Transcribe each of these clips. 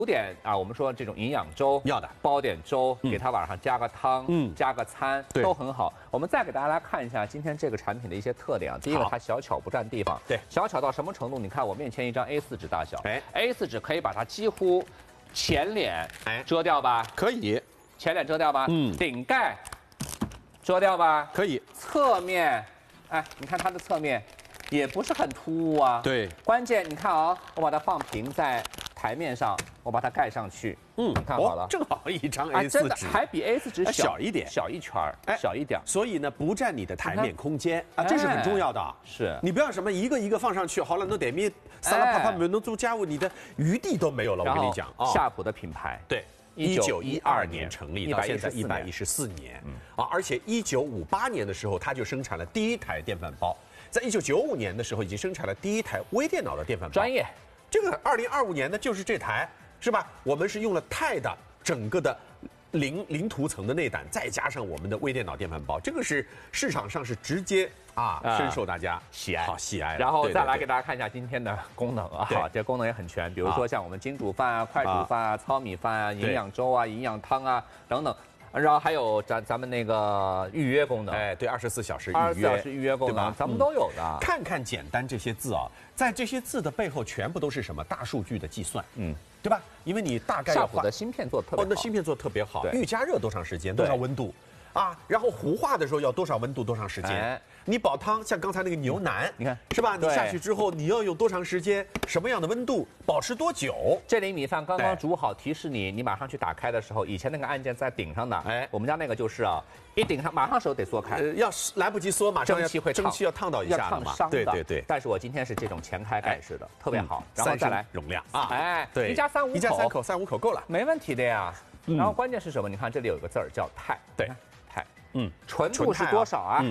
点啊，我们说这种营养粥要的， 煲点粥，给它晚上加个汤，加个餐，都很好。我们再给大家来看一下今天这个产品的一些特点啊。第一个，它小巧不占地方， 对， 小巧到什么程度？你看我面前一张 A4 纸大小，A4 纸可以把它几乎前脸遮掉吧？ 可以， 前脸遮掉吧？顶盖遮掉吧？ 可以， 侧面，哎，你看它的侧面也不是很突兀啊。 对， 关键你看啊，我把它放平在台面上，我把它盖上去，看好了， 正好一张 A4 A4 纸，还比 A4 纸小一点， 小一圈儿，小一点。 所以呢，不占你的台面空间啊，这是很重要的啊。 是你不要什么一个一个放上去，好了，那得面撒拉啪啪没能做家务，你的余地都没有了。我跟你讲啊， 夏普的品牌， 对。1912年成立，到现在114年啊！而且1958年的时候，它就生产了第一台电饭煲，在1995年的时候已经生产了第一台微电脑的电饭煲。 专业， 这个2025年呢，就是这台，是吧？我们是用了钛的整个的零涂层的内胆，再加上我们的微电脑电饭煲，这个是市场上是直接深受大家喜爱， 好喜爱。 然后再来给大家看一下今天的功能啊，这功能也很全，比如说像我们精煮饭啊、快煮饭啊、糙米饭啊、营养粥啊、营养汤啊等等。然后还有咱们那个预约功能， 哎，对，24小时预约功能，咱们都有的。 看看简单这些字啊，在这些字的背后，全部都是什么大数据的计算，对吧？因为你大概要夏普的芯片做的特别好， 那芯片做的特别好，预加热多长时间，多少温度啊？然后糊化的时候要多少温度，多长时间？你煲汤像刚才那个牛腩， 你看是吧？你下去之后你要用多长时间，什么样的温度，保持多久？ 这里米饭刚刚煮好，提示你马上去打开的时候，以前那个按键在顶上的，我们家那个就是啊，一顶上马上手得缩开， 要来不及缩，马上蒸汽要烫到一下嘛， 对。 但是我今天是这种前开盖式的，特别好，然后再来容量啊，哎， 对， 一家3、 5口够了， 没问题的呀。然后关键是什么？你看这里有一个字儿叫钛， 对。 纯度是多少啊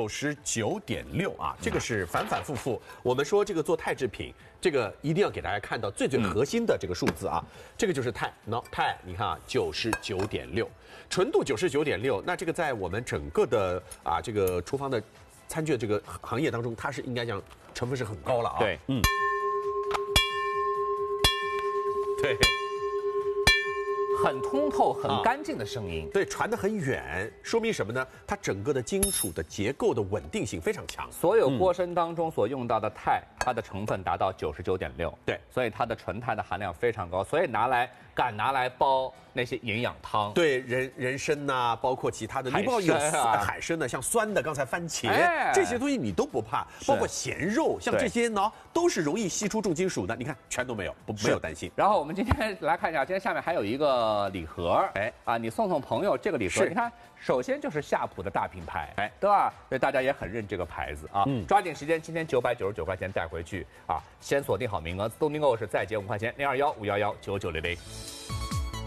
？99.6啊，这个是反反复复。我们说这个做钛制品，这个一定要给大家看到最核心的这个数字啊，这个就是钛。钛，你看啊，99.6，纯度99.6，那这个在我们整个的这个厨房的餐具这个行业当中，它是应该讲成分是很高了啊。 对， 对。 很通透、很干净的声音， 对，传得很远，说明什么呢？它整个的金属的结构的稳定性非常强。 所有锅身当中所用到的钛，它的成分达到99.6， 对， 所以它的纯钛的含量非常高，所以敢拿来煲那些营养汤， 对，人参呐，包括其他的，你包有海参的，像酸的，刚才番茄这些东西你都不怕，包括咸肉，像这些呢都是容易吸出重金属的，你看全都没有，没有担心。 然后我们今天来看一下，今天下面还有一个礼盒，你送朋友这个礼盒，你看，首先就是夏普的大品牌，对吧？所以大家也很认这个牌子啊，抓紧时间，今天999块钱带回去啊，先锁定好名额，自动订购是再减5块钱，021-511-9900。